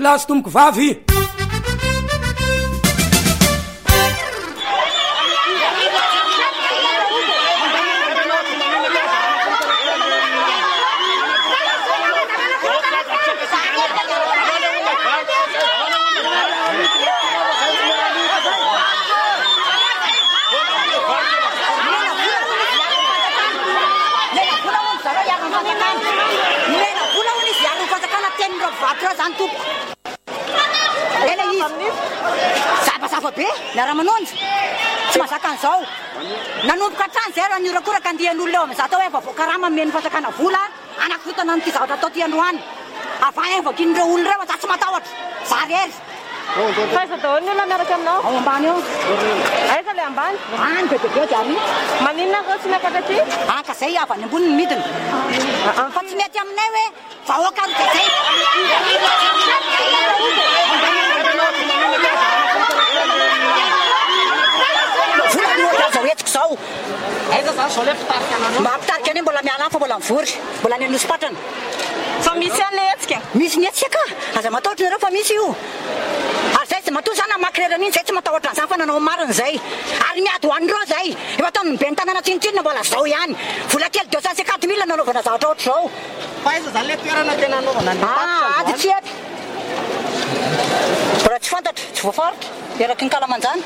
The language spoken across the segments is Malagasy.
lahy sy tomboko vavy. Safa be miara-manonjy tsy mahazaka an'izao nanomboka hatrany zay raha niorakoraka andihan'olona eo amin'izao atao hoe vavoakarama meny fatakana vola anakotana n'ity zavatra atao tiandroany avany vakin'ireo olona ireo za tsy matahotra za rery faiza daholo ny olona miaraka aminao ao ambany eo aiza le ambany any bebebe diary maninona ko tsy miakatra aty ka zay avy any ambony ny midina fa tsy mety aminay hoe vahoaka ro zay etiko zao aiza zany zao le mpitarika anao mampitarika any mbola miala fa mbola mivory mbola ny anosy-patrana fa misy an'le hetsika misy ny etsika aza matahotra nareo fa misy io ary zay tsy matoa zany amakrerana iny zay tsy matahotra an'izany fa nanao marina zay ary miady hoan'ireo zay efa ataony mibe ny tanàna tsinitsinina mbola zao ihany vola kely 250 000 nanaovana zavatra ohatr' zao fa aiza zany le toerana tena anaovana ady tsy ety raha tsy fantatra tsy voafaritra eraky ny kalamanjana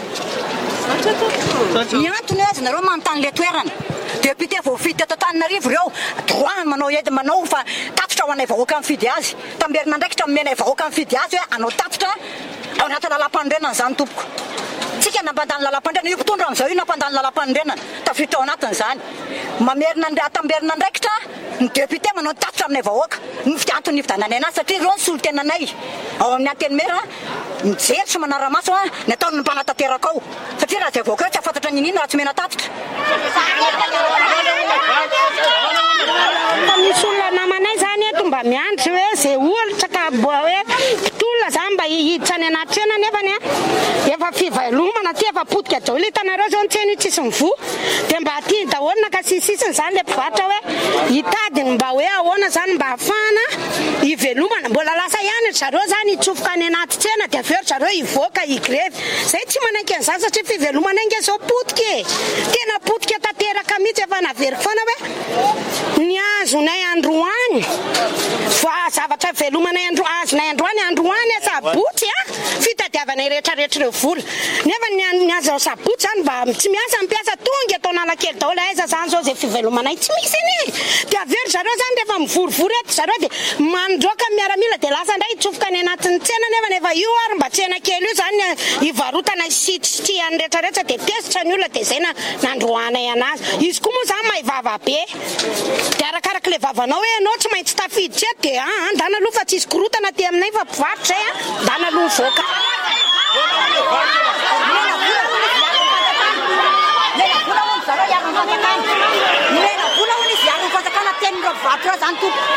ny antony azy nareo manontany le toerana député voafidy teto Antananarivo ireo droit manao edy manao fa tatitra ho anay vahoaka mifidy azy tamberina ndraikitra menay vahoaka mifidy azy hoe anao tatitra ao anaty lalam-pandrenana zany tompoko tsika nampandany lalam-pandrenana io mpitondra amin'izao io nampandany lalam-pandrenana tafiditra ao anatiny zany mamerina tamberina ndraikitra ny député manao tatitra aminay vahoaka ny antony nividananay anazy satria ireo ny solo-tenanay ao amin'ny anteny mera mijery sy manara-maso ny ataony ny mpanatanteraka ao satria raha zay vahoaka eo tsy afantatra ny inina raha tsy mena tatitra fa misy olona namanay zany eto mba miandry hoe zay olitra ka hoe mpitolona zany mba hihiditra any anaty trena nefany efa fivelomana ty efa potika daholo hitanareo zao ny tsena io tsisy mivoa dia mba aty daholo naka sisisiny zany le mpivarotra hoe hitadiny mba hoe ahoana zany mba hafahana hivelomana mbola lasa ihany zareo zany hitsofoka any anaty tsena dia aveo zareo hivoaka higrevy zay tsy manaiky an'izany satria fivelomana inge zao potika tena potika tanteraka mihitsy efa naveriko foana hoe ny azonay androany fa zavatra velomanay azonay androany sabotsy fitadiavanay rehetrarehetra ireo vola nefa ny azo sabotsy zany mba tsy miasa mipiasa tonga atao nalakely daholo aiza zany zao zay fivelomanay tsy misy iny dia avery zareo zany rehefa mivorivory eto zareo dia mandroaka miaramila dia lasa ndray hitsofoka ny anatin'ny tsena nefa io ary mba tsena kely io zany hivarotana sitiany rehetrarehetra dia tesitra ny olona dia zay nandroanay anazy izy koa moa zany mahivava be dia arakaraka le vavanao hoe anao tsy maintsy tafiditra eto dia andana aloha fa tsy isy korotana ty aminay fa mpivarotra zay andana aloha mivoaka vola hono izy ary fatakana tenin'ireo mpivarotra eo zany tompo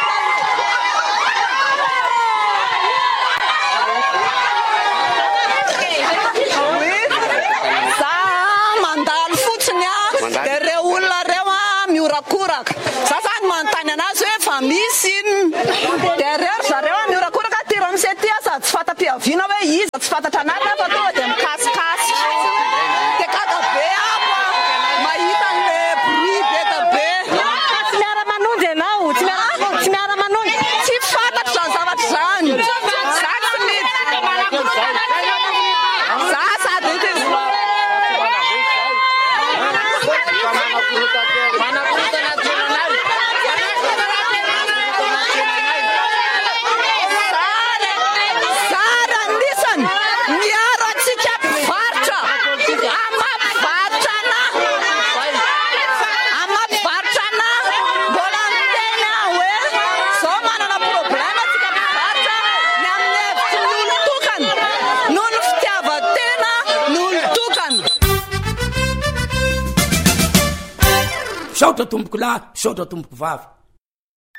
za mandalo fotsiny dia reo olona reo miorakoraka za zany manontany anazy hoe fa misy iny dia reo zareo miorakoraka tiro amin'izay ty sady tsy fata-piaviana hoe iza tsy fantatra anaty fa tonga dia mikasikasy dia kakabe apo mahita an'le bruit beka be tsy miara-manonjy ianao tsy miara-manonjy tsy fantatra zany zavatra zany za tsy mety za sady saotra tomboko lahy saotra tomboko vavy